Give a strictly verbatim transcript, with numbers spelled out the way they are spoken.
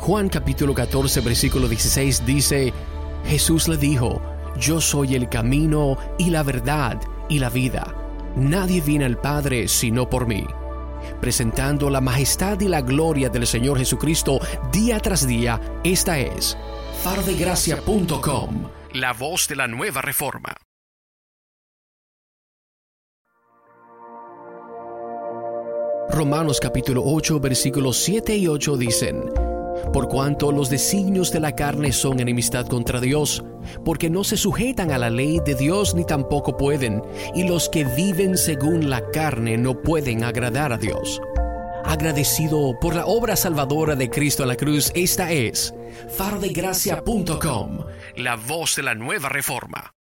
Juan capítulo catorce versículo dieciséis dice: Jesús le dijo: Yo soy el camino y la verdad y la vida. Nadie viene al Padre sino por mí. Presentando la majestad y la gloria del Señor Jesucristo día tras día, esta es faro de gracia punto com, la voz de la nueva reforma. Romanos capítulo ocho versículos siete y ocho dicen: Por cuanto los designios de la carne son enemistad contra Dios, porque no se sujetan a la ley de Dios ni tampoco pueden, y los que viven según la carne no pueden agradar a Dios. Agradecido por la obra salvadora de Cristo a la cruz, esta es faro de gracia punto com, la voz de la nueva reforma.